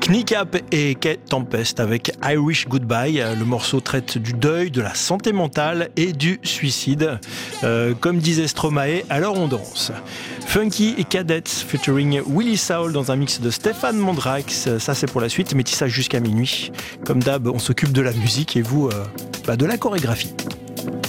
Kneecap et Kate Tempest avec Irish Goodbye. Le morceau traite du deuil, de la santé mentale et du suicide. Comme disait Stromae, alors on danse. Funky et Cadets featuring Willie Saul dans un mix de Stéphane Mandrax. Ça c'est pour la suite, métissage jusqu'à minuit. Comme d'hab, on s'occupe de la musique et vous, de la chorégraphie.